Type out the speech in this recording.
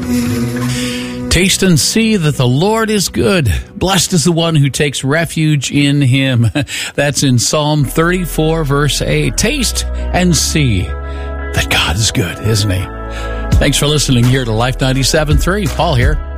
Taste and see that the Lord is good. Blessed is the one who takes refuge in him. That's in Psalm 34, verse 8. Taste and see that God is good, isn't he? Thanks for listening here to Life 97.3. Paul here.